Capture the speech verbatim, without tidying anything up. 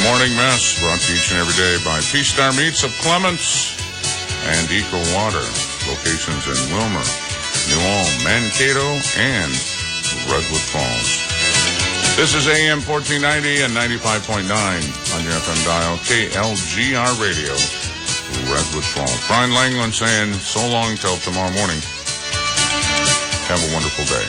Morning Mess, brought to you each and every day by Peace Star Meats of Clements and Eco Water. Locations in Wilmer, New Ulm, Mankato, and Redwood Falls. This is A M fourteen ninety and ninety-five point nine on your F M dial, K L G R Radio, Redwood Falls. Brian Langland saying so long till tomorrow morning. Have a wonderful day.